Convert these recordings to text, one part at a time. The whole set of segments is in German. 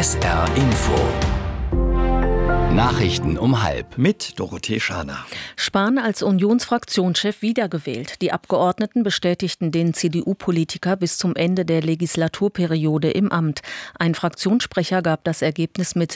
SR Info. Nachrichten um 12:30. Mit Dorothee Schaner. Spahn als Unionsfraktionschef wiedergewählt. Die Abgeordneten bestätigten den CDU-Politiker bis zum Ende der Legislaturperiode im Amt. Ein Fraktionssprecher gab das Ergebnis mit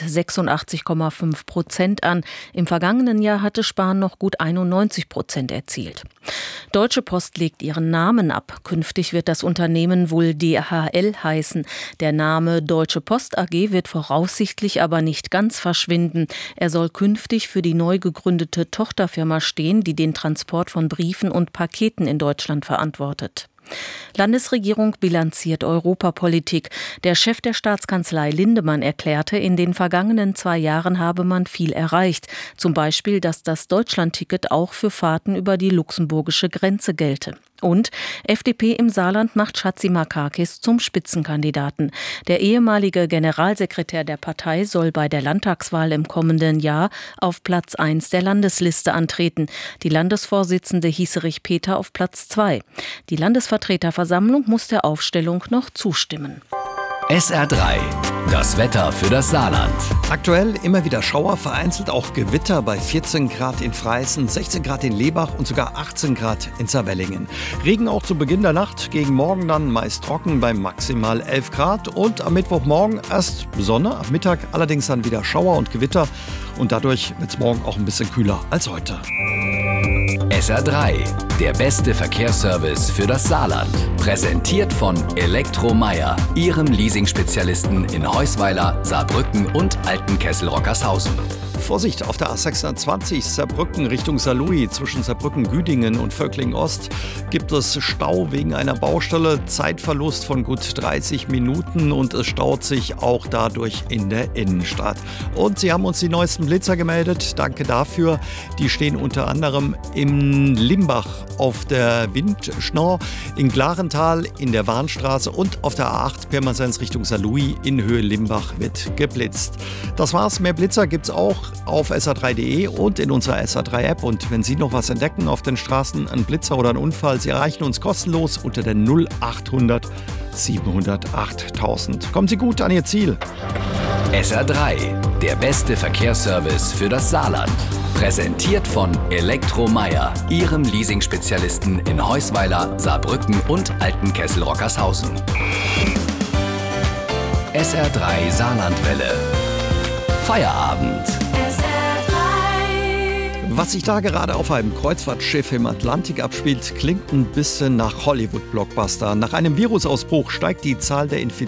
86,5% an. Im vergangenen Jahr hatte Spahn noch gut 91% erzielt. Deutsche Post legt ihren Namen ab. Künftig wird das Unternehmen wohl DHL heißen. Der Name Deutsche Post AG wird voraussichtlich aber nicht ganz verschwinden. Er soll künftig für die neu gegründete Tochterfirma stehen, die den Transport von Briefen und Paketen in Deutschland verantwortet. Landesregierung bilanziert Europapolitik. Der Chef der Staatskanzlei Lindemann erklärte, in den vergangenen 2 Jahren habe man viel erreicht. Zum Beispiel, dass das Deutschlandticket auch für Fahrten über die luxemburgische Grenze gelte. Und FDP im Saarland macht Chatzimarkakis zum Spitzenkandidaten. Der ehemalige Generalsekretär der Partei soll bei der Landtagswahl im kommenden Jahr auf Platz 1 der Landesliste antreten. Die Landesvorsitzende Hieserich Peter auf Platz 2. Die Landesvertreterversammlung muss der Aufstellung noch zustimmen. SR3, das Wetter für das Saarland. Aktuell immer wieder Schauer, vereinzelt auch Gewitter bei 14 Grad in Freisen, 16 Grad in Lebach und sogar 18 Grad in Saarwellingen. Regen auch zu Beginn der Nacht, gegen morgen dann meist trocken bei maximal 11 Grad. Und am Mittwochmorgen erst Sonne, am Mittag allerdings dann wieder Schauer und Gewitter. Und dadurch wird es morgen auch ein bisschen kühler als heute. SR3, der beste Verkehrsservice für das Saarland. Präsentiert von Elektromeier, Ihrem Leasing-Spezialisten in Heusweiler, Saarbrücken und Altenkessel-Rockershausen. Vorsicht auf der A26 Saarbrücken Richtung Saarlouis. Zwischen Saarbrücken-Güdingen und Völklingen-Ost gibt es Stau wegen einer Baustelle. Zeitverlust von gut 30 Minuten und es staut sich auch dadurch in der Innenstadt. Und Sie haben uns die neuesten Blitzer gemeldet. Danke dafür. Die stehen unter anderem in Limbach auf der Windschnau, in Glarental, in der Warnstraße und auf der A8 Pirmasens Richtung Saarlouis in Höhe Limbach wird geblitzt. Das war's. Mehr Blitzer gibt's auch auf sr3.de und in unserer SR3-App. Und wenn Sie noch was entdecken auf den Straßen, einen Blitzer oder einen Unfall, Sie erreichen uns kostenlos unter der 0800 700 8000. Kommen Sie gut an Ihr Ziel. SR3, der beste Verkehrsservice für das Saarland. Präsentiert von Elektromeier, Ihrem Leasing-Spezialisten in Heusweiler, Saarbrücken und Altenkessel-Rockershausen. SR3 Saarlandwelle. Feierabend. Was sich da gerade auf einem Kreuzfahrtschiff im Atlantik abspielt, klingt ein bisschen nach Hollywood-Blockbuster. Nach einem Virusausbruch steigt die Zahl der Infizierten